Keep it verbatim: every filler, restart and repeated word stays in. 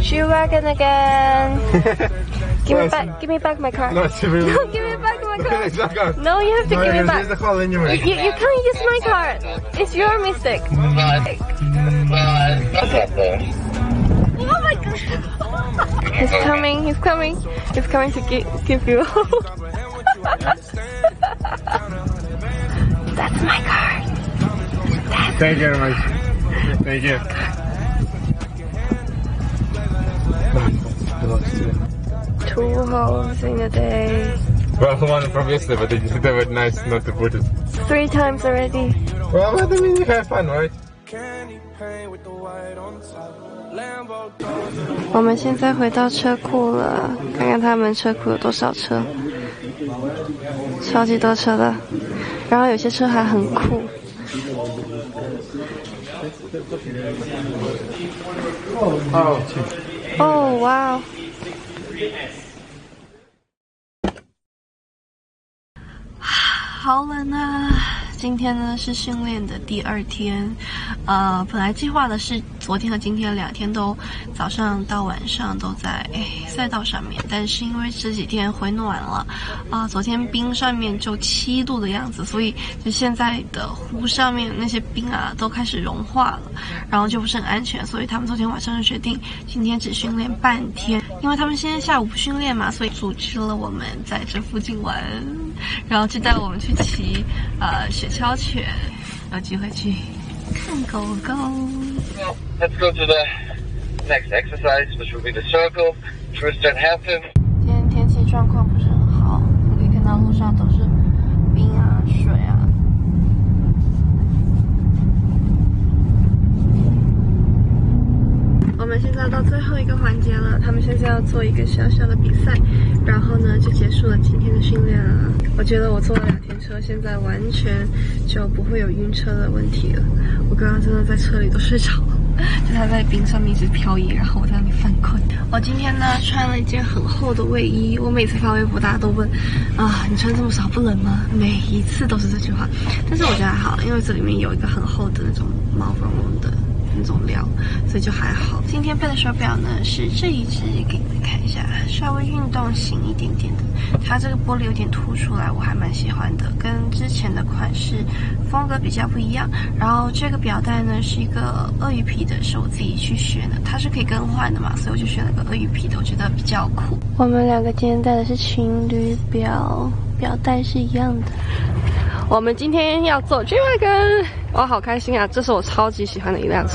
G-Wagon again. Give me back, give me back my car. No, it's No, give me back my car. No, you have to no, give me back. Use the call anyway. You, you can't use my car. It's your mistake. Okay. Oh my god. He's coming, he's coming. He's coming to give, give you. That's my car. That's Thank you very much. Thank you. Two holes in a day. Well, one from yesterday, but they, they were nice not to put it. Three times already. Well, I mean, you have fun, right? 我们现在回到车库了，看看他们车库有多少车，超级多车的，然后有些车还很酷。哦，哇哦！好冷啊！今天呢是训练的第二天，呃，本来计划的是昨天和今天两天都早上到晚上都在赛道上面，但是因为这几天回暖了，啊、呃，昨天冰上面就七度的样子，所以就现在的湖上面那些冰啊都开始融化了，然后就不是很安全，所以他们昨天晚上就决定今天只训练半天，因为他们现在下午不训练嘛，所以组织了我们在这附近玩，然后就带我们去骑呃雪橇犬，有机会去看狗狗。 Let's go to the next exercise, which will be the circle, twist and hairpin. 今天天气状况不是很好，你可以看到路上都是冰啊、水啊。我们现在到最后一个环节了，他们现在要做一个小小的比赛，然后呢就结束了今天的训练了。我觉得我坐了两天车，现在完全就不会有晕车的问题了。我刚刚真的在车里都睡着了。 就他在冰上面一直漂移，然后我在那里犯困。我今天呢穿了一件很厚的卫衣，我每次发微博大家都问，啊，你穿这么少不冷吗？每一次都是这句话，但是我觉得还好，因为这里面有一个很厚的那种毛茸茸的那种料，所以就还好。今天配的手表呢是这一只，给你们看一下，稍微运动型一点点的，它这个玻璃有点凸出来，我还蛮喜欢的，跟之前的款式风格比较不一样。然后这个表带呢是一个鳄鱼皮的，是我自己去选的，它是可以更换的嘛，所以我就选了个鳄鱼皮的，我觉得比较酷。我们两个今天戴的是情侣表，表带是一样的。我们今天要做 G-Wagon， 我好开心啊！这是我超级喜欢的一辆车。